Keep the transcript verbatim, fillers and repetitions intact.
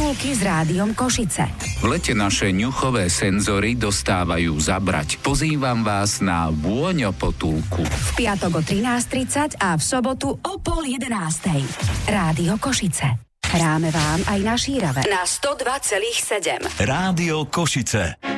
Potulky s Rádiom Košice. V lete naše ňuchové senzory dostávajú zabrať. Pozývam vás na Vôňo potulku. V piatok o trinásť tridsať a v sobotu o pol jedenástej. Rádio Košice. Hráme vám aj na Šírave. Na sto dva celých sedem. Rádio Košice.